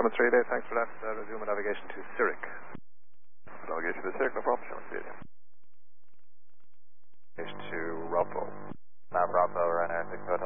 Sherman 3-8, thanks for that. Resume navigation to Zurich. Navigation to Zurich, no problem, Sherman 3-8. Navigation to Ropo. Nav Bravo, Ryanair 6 Hotel.